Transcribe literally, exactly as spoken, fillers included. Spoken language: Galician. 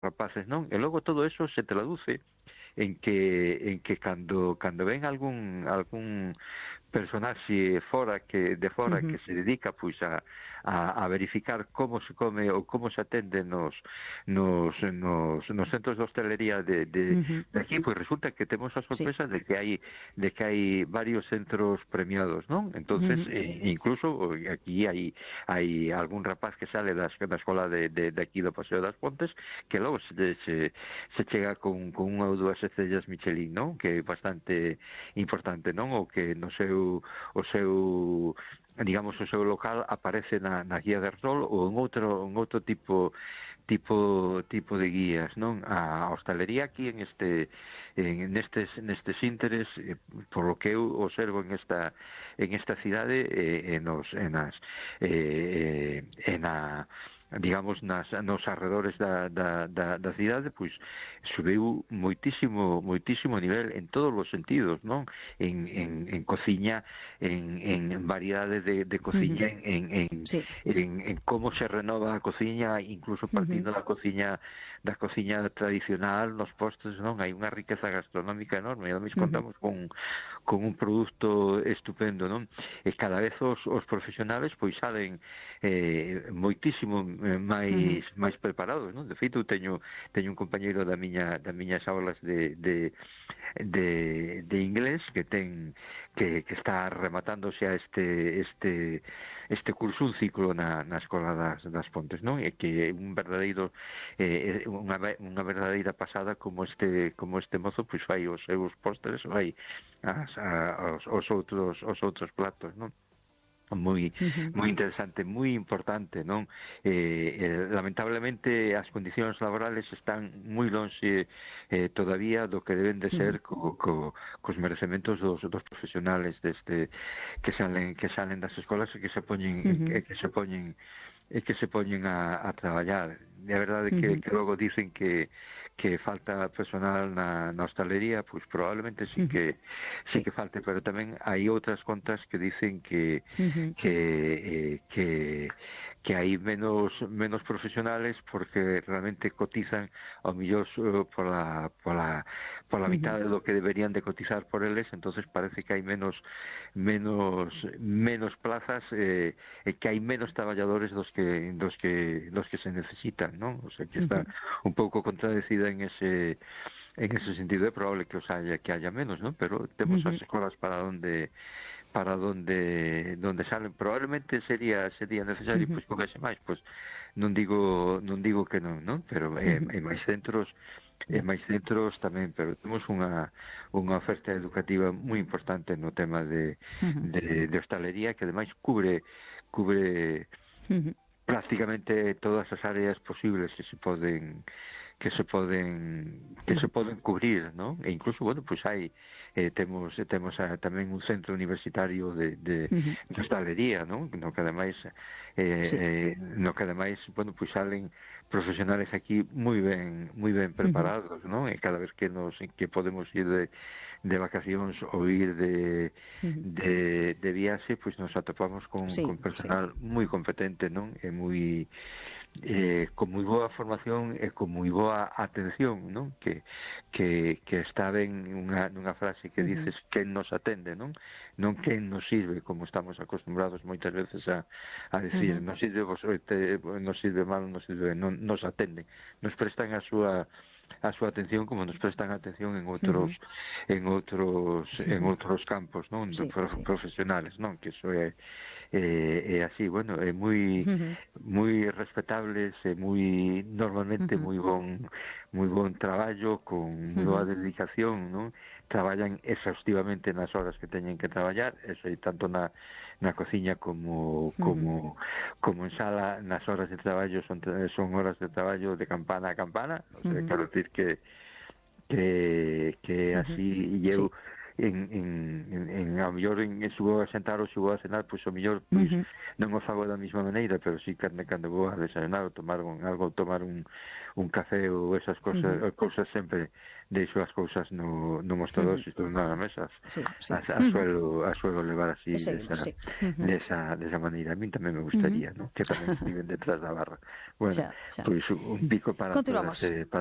rapaces, non? E logo todo eso se traduce en que en que cando cando ven algún algún personaxe fora que de fora Uh-huh. que se dedica pois a, a, a verificar como se come ou como se atende nos nos, nos, nos centros de hostelería de, de, Uh-huh. de aquí, pois resulta que temos a sorpresa sí. de que hai de que hai varios centros premiados, non? Entonces, Uh-huh. eh, incluso aquí hai hai algún rapaz que sale da, da escola de, de, de aquí do Paseo das Pontes que logo se, se, se chega con, con unha ou dúas estrellas Michelin, non? Que é bastante importante, non? O que no seu o seu digamos o seu local aparece na, na guía de Ardol ou en outro en outro tipo tipo tipo de guías, non? A hostalería aquí en este en nestes nestes ínteres, eh, por lo que eu observo en esta en esta cidade eh, en os en as eh, en a digamos nas nos arredores da, da, da, da cidade, pois subiu moitísimo moitísimo nivel en todos os sentidos, non? En, en, en cociña, en, en variedade de, de cociña, Uh-huh. en, en, sí. en, en como se renova a cociña, incluso partindo Uh-huh. da cociña da cociña tradicional, nos postres, non? Hai unha riqueza gastronómica enorme, e ademais Uh-huh. contamos con, con un produto estupendo, non? E cada vez os, os profesionales pois salen eh, moitísimo máis Uh-huh. máis preparados, non? De feito, teño teño un compañeiro da miña das miñas aulas de, de de de inglés que ten que, que está rematándose a este este este curso, un ciclo na, na Escola das, das Pontes, non? E que é un verdadeiro eh, unha, unha verdadeira pasada como este como este mozo pois fai os seus postres, fai as, a, os, os outros os outros platos, non? moi uh-huh. moi interesante, moi importante, non? Eh, eh, lamentablemente as condicións laborales están moi lonxe eh, todavía do que deben de ser uh-huh. co, co, cos merecementos dos, dos profesionales deste que salen que salen das escolas e que se poñen uh-huh. e que se poñen e que se poñen a, a traballar. De verdade que, uh-huh. que logo dicen que que falta personal na, na hostalería, pois probablemente sí que sí, sí que falte, pero tamén hai outras contas que dicen que uh-huh. que eh, que que hai menos menos profesionales porque realmente cotizan ao mellor uh, pola pola pola mitad uh-huh. do que deberían de cotizar por eles, entonces parece que hai menos menos menos plazas eh, e que hai menos traballadores dos que dos que dos que se necesitan, non? O sea, que está uh-huh. un pouco contradecida en ese en ese sentido. É probable que os haya que haya menos, non? Pero temos uh-huh. as escolas para onde para donde donde salen, probablemente sería sería necesario uh-huh. pois cogerse máis, pois non digo non digo que non, non? Pero uh-huh. eh, hai máis centros e máis centros tamén, pero temos unha unha oferta educativa moi importante no tema de uh-huh. de, de hostalería, que ademais cubre cubre uh-huh. prácticamente todas as áreas posibles que se poden que se poden que se poden cubrir, ¿no? E incluso, bueno, pues hai eh, temos temos a, tamén un centro universitario de de, uh-huh. de hostalería, ¿no? No que ademais eh, sí. eh, no que ademais, bueno, pues salen profesionales aquí moi ben moi ben preparados, uh-huh. ¿no? E cada vez que nos que podemos ir de de vacacións ou ir de uh-huh. de de viaxe, pois pues nos atopamos con sí, con personal sí. moi competente, non? E moi eh, con moi boa formación e con moi boa atención, non? Que, que, que está ben unha, nunha frase que dices uh-huh. quen nos atende, non? Non quen nos sirve, como estamos acostumbrados moitas veces a, a decir, uh-huh. nos sirve vos, te, nos sirve mal, nos sirve, non nos atenden, nos prestan a súa a súa atención como nos prestan atención en outros uh-huh. en outros uh-huh. en outros campos, non? Sí, Pro, sí. profesionales, non? Que iso é é, é así, bueno, é moi uh-huh. moi respetables e moi normalmente uh-huh. moi bon moi bon traballo con moi boa dedicación, non? Traballan exhaustivamente nas horas que teñen que traballar, eso, tanto na na cociña como como uh-huh. como en sala. Nas horas de traballo son son horas de traballo de campana a campana, o sea, uh-huh. quero decir que que que así uh-huh. eu sí. en, en, en, en ao mellor en, en subo a sentar ou subo a cenar, pois ao mellor pois uh-huh. non o fago da mesma maneira, pero si cando, cando vou a desayunar ou tomar un, algo, tomar un, un café ou esas cousas, uh-huh. cousas sempre deixo as cousas no, no mostrador, uh-huh. se estou na mesa, sí, sí. a, a, uh-huh. suelo, a suelo levar así Seguimos, desa, sí. uh-huh. desa, desa maneira. A mí tamén me gustaría, uh-huh. ¿no? Que tamén viven detrás da barra. Bueno, xa, xa. Pois un pico para Continuamos. todas, eh, para